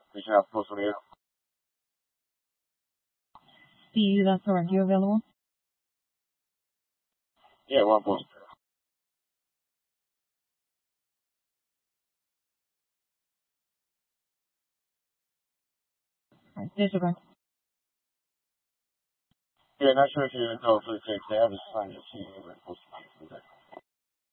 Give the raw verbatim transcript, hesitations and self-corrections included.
We should have postal here. Steve, that's correct. You available? Yeah, one post. All right, disregard. Yeah, not sure if you know for the text. They have a sign to see where postal.